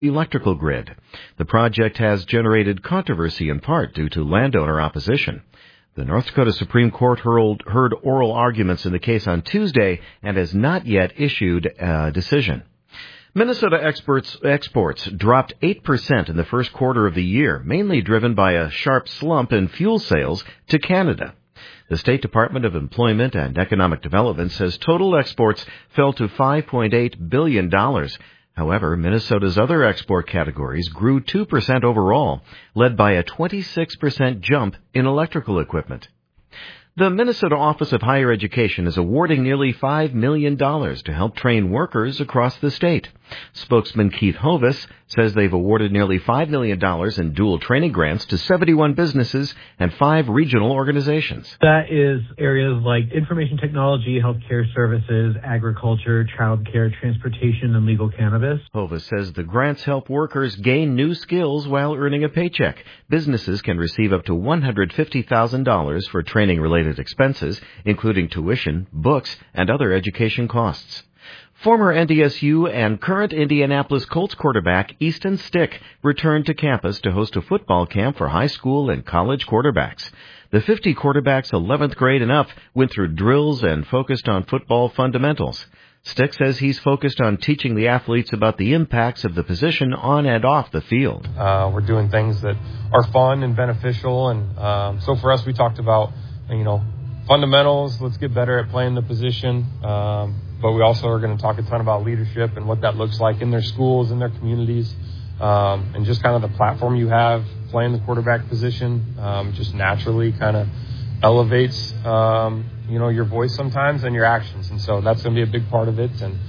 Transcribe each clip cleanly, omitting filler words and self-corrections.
electrical grid. The project has generated controversy in part due to landowner opposition. The North Dakota Supreme Court heard oral arguments in the case on Tuesday and has not yet issued a decision. Minnesota exports dropped 8% in the first quarter of the year, mainly driven by a sharp slump in fuel sales to Canada. The State Department of Employment and Economic Development says total exports fell to $5.8 billion. However, Minnesota's other export categories grew 2% overall, led by a 26% jump in electrical equipment. The Minnesota Office of Higher Education is awarding nearly $5 million to help train workers across the state. Spokesman Keith Hovis says they've awarded nearly $5 million in dual training grants to 71 businesses and 5 regional organizations. That is areas like information technology, healthcare services, agriculture, childcare, transportation, and legal cannabis. Hovis says the grants help workers gain new skills while earning a paycheck. Businesses can receive up to $150,000 for training-related expenses, including tuition, books, and other education costs. Former NDSU and current Indianapolis Colts quarterback Easton Stick returned to campus to host a football camp for high school and college quarterbacks. The 50 quarterbacks 11th grade and up went through drills and focused on football fundamentals. Stick says he's focused on teaching the athletes about the impacts of the position on and off the field. We're doing things that are fun and beneficial, and so for us we talked about, fundamentals, let's get better at playing the position. But we also are going to talk a ton about leadership and what that looks like in their schools, in their communities, and just kind of the platform you have playing the quarterback position just naturally kind of elevates, your voice sometimes and your actions. And so that's going to be a big part of it. And,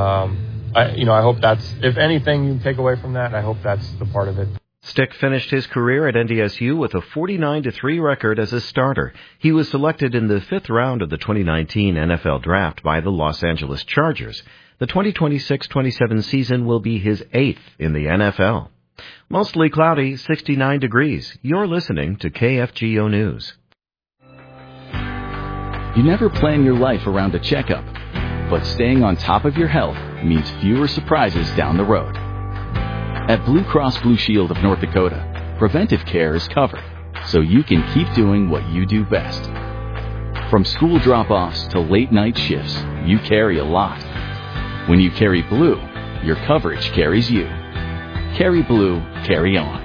I hope that's, if anything you take away from that, I hope that's the part of it. Stick finished his career at NDSU with a 49-3 record as a starter. He was selected in the 5th round of the 2019 NFL Draft by the Los Angeles Chargers. The 2026-27 season will be his 8th in the NFL. Mostly cloudy, 69 degrees. You're listening to KFGO News. You never plan your life around a checkup, but staying on top of your health means fewer surprises down the road. At Blue Cross Blue Shield of North Dakota, preventive care is covered, so you can keep doing what you do best. From school drop-offs to late-night shifts, you carry a lot. When you carry Blue, your coverage carries you. Carry Blue, carry on.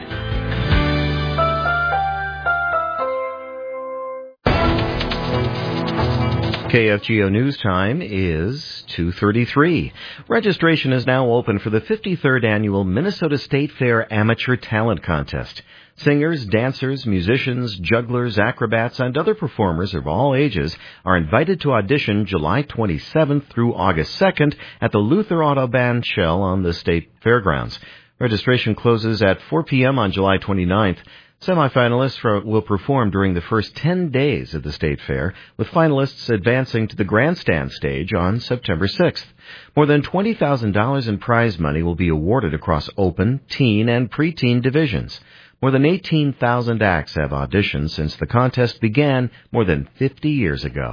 KFGO News time is 2:33. Registration is now open for the 53rd Annual Minnesota State Fair Amateur Talent Contest. Singers, dancers, musicians, jugglers, acrobats, and other performers of all ages are invited to audition July 27th through August 2nd at the Luther Auto Band Shell on the State Fairgrounds. Registration closes at 4 p.m. on July 29th. Semifinalists will perform during the first 10 days of the State Fair, with finalists advancing to the grandstand stage on September 6th. More than $20,000 in prize money will be awarded across open, teen, and preteen divisions. More than 18,000 acts have auditioned since the contest began more than 50 years ago.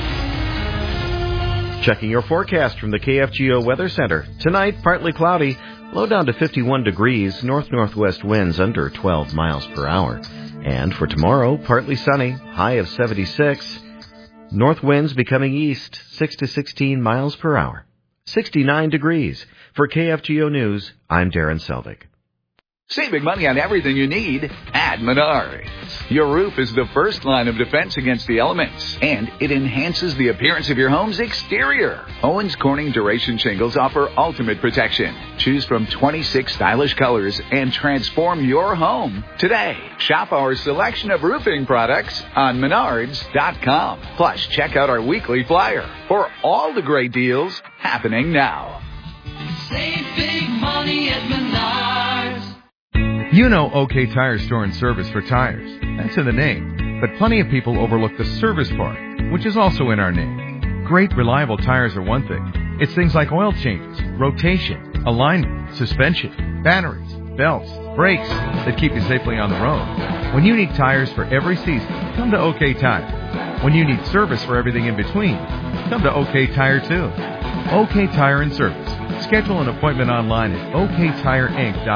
Checking your forecast from the KFGO Weather Center. Tonight, partly cloudy. Low down to 51 degrees, north-northwest winds under 12 miles per hour. And for tomorrow, partly sunny, high of 76. North winds becoming east, 6 to 16 miles per hour. 69 degrees. For KFGO News, I'm Darren Selvig. Saving money on everything you need at Menards. Your roof is the first line of defense against the elements, and it enhances the appearance of your home's exterior. Owens Corning Duration Shingles offer ultimate protection. Choose from 26 stylish colors and transform your home today. Shop our selection of roofing products on Menards.com. Plus, check out our weekly flyer for all the great deals happening now. Save big money at Menards. You know OK Tire Store and Service for tires. That's in the name. But plenty of people overlook the service part, which is also in our name. Great, reliable tires are one thing. It's things like oil changes, rotation, alignment, suspension, batteries, belts, brakes that keep you safely on the road. When you need tires for every season, come to OK Tire. When you need service for everything in between, come to OK Tire too. OK Tire and Service. Schedule an appointment online at oktireinc.com.